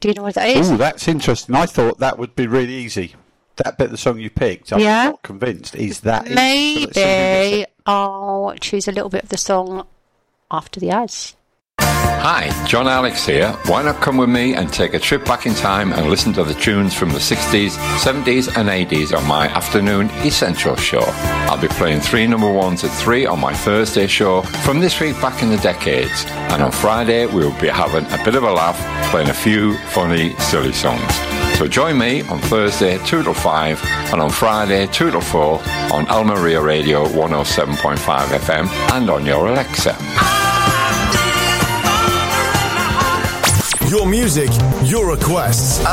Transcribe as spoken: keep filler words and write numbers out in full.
Do you know what that is? Oh, that's interesting. I thought that would be really easy. That bit of the song you picked, I'm yeah. not convinced. Is that Maybe I'll choose a little bit of the song after the ads. Hi, John Alex here. Why not come with me and take a trip back in time and listen to the tunes from the sixties, seventies and eighties on my afternoon Essential show. I'll be playing three number ones at three on my Thursday show from this week back in the decades. And on Friday we'll be having a bit of a laugh, playing a few funny, silly songs. So join me on Thursday two till five and on Friday two till four on Al Maria Radio one oh seven point five F M and on your Alexa. Your music, your requests.